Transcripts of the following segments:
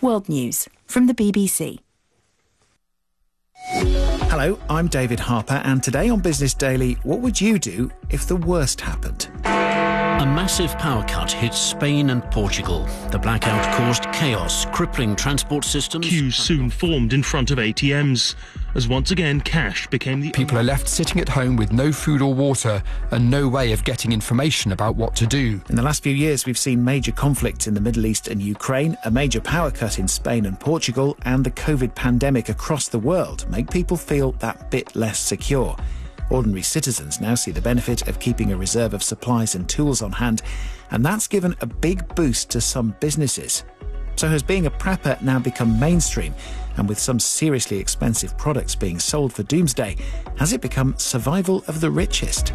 World News from the BBC. Hello, I'm David Harper, and today on Business Daily, what would you do if the worst happened? A massive power cut hit Spain and Portugal. The blackout caused chaos, crippling transport systems. Queues soon formed in front of ATMs, as once again cash became the... People are left sitting at home with no food or water and no way of getting information about what to do. In the last few years, we've seen major conflicts in the Middle East and Ukraine, a major power cut in Spain and Portugal, and the COVID pandemic across the world make people feel that bit less secure. Ordinary citizens now see the benefit of keeping a reserve of supplies and tools on hand, and that's given a big boost to some businesses. So has being a prepper now become mainstream? And with some seriously expensive products being sold for doomsday, has it become survival of the richest?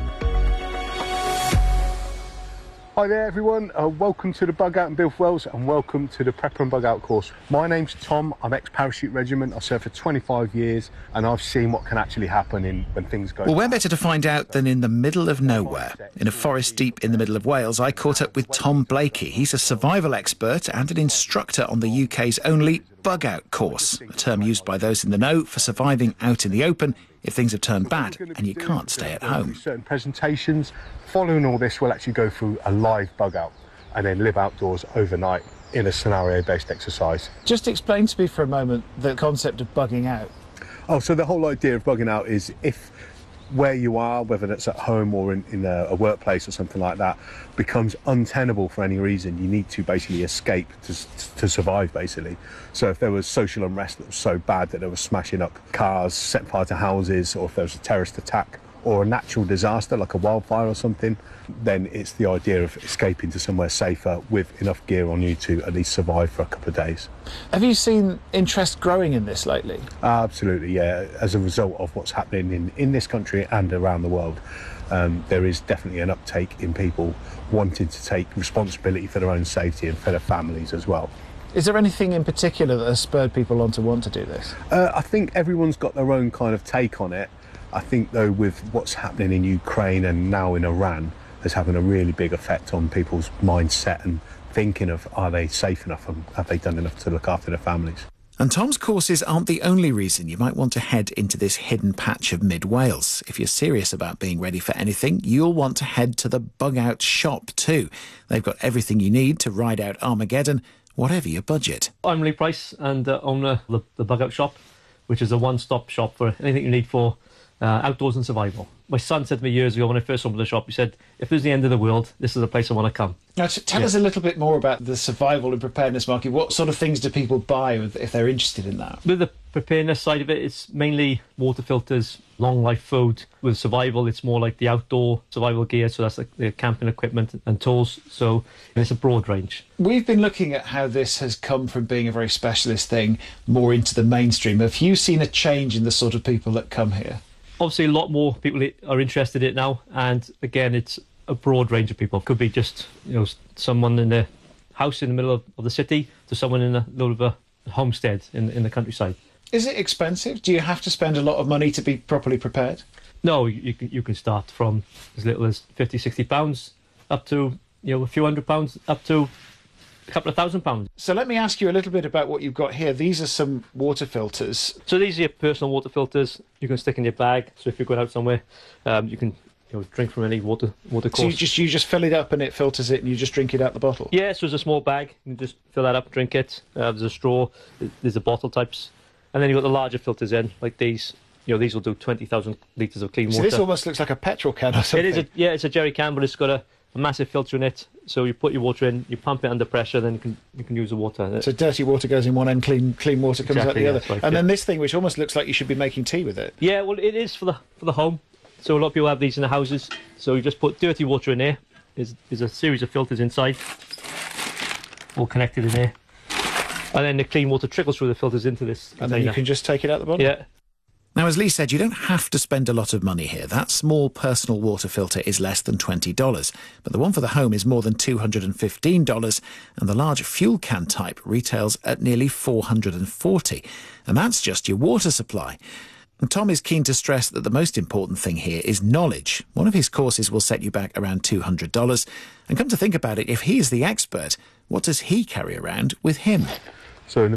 Hi there everyone, welcome to the Bug Out in Bilf Wells and welcome to the Prepper and Bug Out course. My name's Tom, I'm ex-parachute regiment, I've served for 25 years and I've seen what can actually happen when things go Well, where better to find out than in the middle of nowhere? In a forest deep in the middle of Wales, I caught up with Tom Blakey. He's a survival expert and an instructor on the UK's only Bug Out course, a term used by those in the know for surviving out in the open if things have turned bad and you can't stay at home. Certain presentations. Following all this, we'll actually go through a live bug out and then live outdoors overnight in a scenario-based exercise. Just explain to me for a moment the concept of bugging out. Oh, so the whole idea of bugging out is if where you are, whether that's at home or in a workplace or something like that, becomes untenable for any reason, you need to basically escape to survive, basically. So if there was social unrest that was so bad that they were smashing up cars, setting fire to houses, or if there was a terrorist attack or a natural disaster like a wildfire or something, then it's the idea of escaping to somewhere safer with enough gear on you to at least survive for a couple of days. Have you seen interest growing in this lately? Absolutely, yeah. As a result of what's happening in this country and around the world, there is definitely an uptake in people wanting to take responsibility for their own safety and for their families as well. Is there anything in particular that has spurred people on to want to do this? I think everyone's got their own kind of take on it. I think, though, with what's happening in Ukraine and now in Iran, is having a really big effect on people's mindset and thinking of, are they safe enough and have they done enough to look after their families? And Tom's courses aren't the only reason you might want to head into this hidden patch of mid-Wales. If you're serious about being ready for anything, you'll want to head to the Bug Out shop too. They've got everything you need to ride out Armageddon, whatever your budget. I'm Lee Price and owner of the Bug Out shop, which is a one-stop shop for anything you need for outdoors and survival. My son said to me years ago when I first opened the shop, he said, if there's the end of the world, this is the place I want to come. Now, tell us a little bit more about the survival and preparedness market. What sort of things do people buy if they're interested in that? With the preparedness side of it, it's mainly water filters, long life food. With survival, it's more like the outdoor survival gear, so that's like the camping equipment and tools. So it's a broad range. We've been looking at how this has come from being a very specialist thing more into the mainstream. Have you seen a change in the sort of people that come here? Obviously, a lot more people are interested in it now, and again, it's a broad range of people. It could be just someone in a house in the middle of the city to someone in a little of a homestead in the countryside. Is it expensive? Do you have to spend a lot of money to be properly prepared? No, you can start from as little as £50-60 up to a few £100 up to a couple of £1,000. So let me ask you a little bit about what you've got here. These are some water filters. So these are your personal water filters. You can stick in your bag. So if you're going out somewhere, you can drink from any water course. So you just fill it up and it filters it and you just drink it out the bottle? Yeah, so there's a small bag. You can just fill that up, drink it. There's a straw. There's the bottle types. And then you've got the larger filters in, like these. These will do 20,000 litres of clean water. So this almost looks like a petrol can or something. It is it's a jerry can, but it's got a massive filter in it. So you put your water in, you pump it under pressure, then you can use the water. So dirty water goes in one end, clean water comes out the other. Right, and then this thing, which almost looks like you should be making tea with it. Yeah, well, it is for the home. So a lot of people have these in the houses. So you just put dirty water in there. There's a series of filters inside, all connected in there. And then the clean water trickles through the filters into this container. And then you can just take it out the bottom? Yeah. Now, as Lee said, you don't have to spend a lot of money here. That small personal water filter is less than $20, but the one for the home is more than $215, and the large fuel can type retails at nearly $440, and that's just your water supply. And Tom is keen to stress that the most important thing here is knowledge. One of his courses will set you back around $200, and come to think about it, if he is the expert, what does he carry around with him? So in